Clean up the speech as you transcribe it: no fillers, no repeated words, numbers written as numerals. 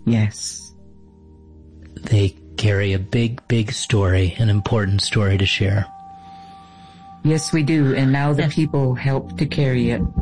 Yes. They carry a big, big story, an important story to share. Yes, we do. And now the people help to carry it.